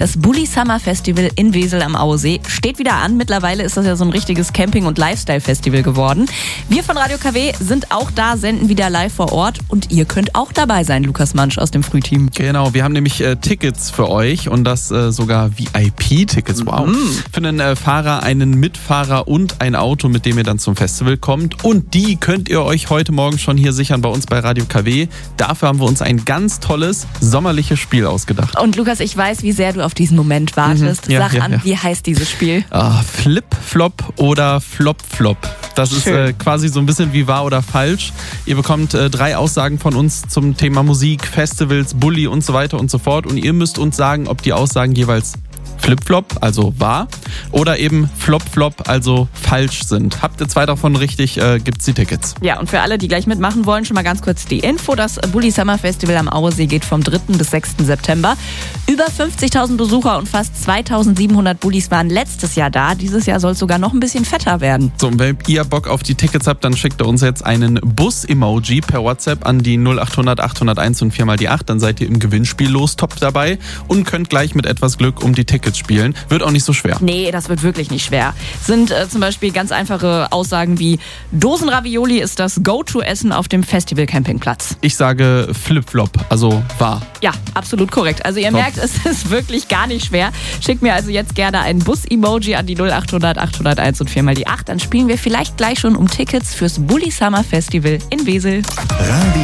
Das Bulli Summer Festival in Wesel am Auesee steht wieder an. Mittlerweile ist das ja so ein richtiges Camping- und Lifestyle-Festival geworden. Wir von Radio KW sind auch da, senden wieder live vor Ort und ihr könnt auch dabei sein, Lukas Mansch aus dem Frühteam. Genau, wir haben nämlich Tickets für euch und das sogar VIP-Tickets. Wow. Für einen Fahrer, einen Mitfahrer und ein Auto, mit dem ihr dann zum Festival kommt. Und die könnt ihr euch heute Morgen schon hier sichern bei uns bei Radio KW. Dafür haben wir uns ein ganz tolles sommerliches Spiel ausgedacht. Und Lukas, ich weiß, wie sehr du auf diesen Moment wartest. Sag an, wie heißt dieses Spiel? Flip-Flop oder Flop-Flop. Das ist quasi so ein bisschen wie wahr oder falsch. Ihr bekommt 3 Aussagen von uns zum Thema Musik, Festivals, Bulli und so weiter und so fort. Und ihr müsst uns sagen, ob die Aussagen jeweils Flip-Flop, also wahr, oder eben Flop-Flop, also falsch sind. Habt ihr 2 davon richtig, gibt's die Tickets. Ja, und für alle, die gleich mitmachen wollen, schon mal ganz kurz die Info. Das Bulli Summer Festival am Auesee geht vom 3. bis 6. September. Über 50.000 Besucher und fast 2.700 Bullis waren letztes Jahr da. Dieses Jahr soll es sogar noch ein bisschen fetter werden. So, und wenn ihr Bock auf die Tickets habt, dann schickt ihr uns jetzt einen Bus-Emoji per WhatsApp an die 0800 801 und 4 die 8. Dann seid ihr im Gewinnspiel-Lostopf dabei und könnt gleich mit etwas Glück um die Tickets spielen. Wird auch nicht so schwer. Nee, das wird wirklich nicht schwer. Sind zum Beispiel ganz einfache Aussagen wie Dosenravioli ist das Go-To-Essen auf dem Festival-Campingplatz. Ich sage Flip-Flop, also wahr. Ja, absolut korrekt. Also ihr merkt, es ist wirklich gar nicht schwer. Schickt mir also jetzt gerne ein Bus-Emoji an die 0800 801 und 4 die 8. Dann spielen wir vielleicht gleich schon um Tickets fürs Bulli Summer Festival in Wesel.